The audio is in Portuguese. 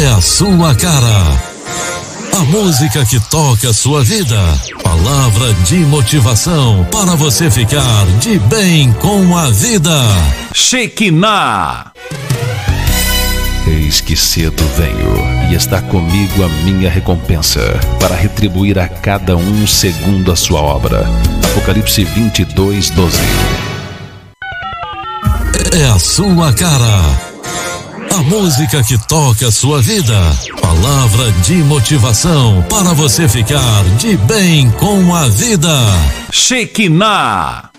É a sua cara. A música que toca a sua vida. Palavra de motivação para você ficar de bem com a vida. Shekinah. Eis que cedo venho, e está comigo a minha recompensa, para retribuir a cada um segundo a sua obra. Apocalipse 22:12. É a sua cara. A música que toca a sua vida. Palavra de motivação para você ficar de bem com a vida. Shekinah.